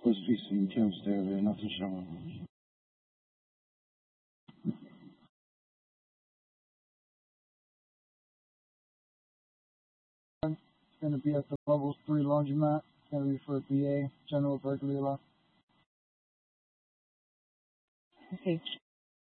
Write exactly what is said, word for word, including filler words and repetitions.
Os vicentinos deve nothing strong. It's going to be at the level three laundromat. It's going to be for B A, General Berkeley. Okay.